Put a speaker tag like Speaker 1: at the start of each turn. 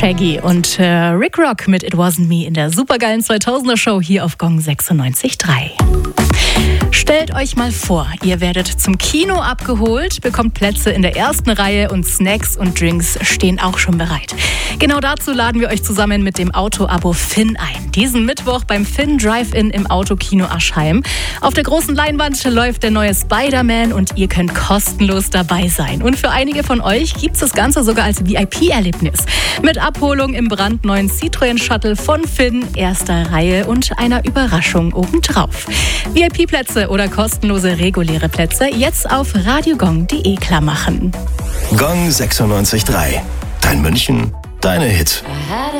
Speaker 1: Shaggy und Rick Rock mit It Wasn't Me in der supergeilen 2000er Show hier auf Gong 96.3. Stellt euch mal vor, ihr werdet zum Kino abgeholt, bekommt Plätze in der ersten Reihe und Snacks und Drinks stehen auch schon bereit. Genau dazu laden wir euch zusammen mit dem Auto-Abo Finn ein. Diesen Mittwoch beim Finn Drive-In im Autokino Aschheim. Auf der großen Leinwand läuft der neue Spider-Man und ihr könnt kostenlos dabei sein. Und für einige von euch gibt's das Ganze sogar als VIP-Erlebnis. Mit Abholung im brandneuen Citroën Shuttle von Finn, erster Reihe und einer Überraschung obendrauf. VIP-Plätze oder kostenlose reguläre Plätze jetzt auf radiogong.de klarmachen.
Speaker 2: Gong 96.3. Dein München, deine Hits.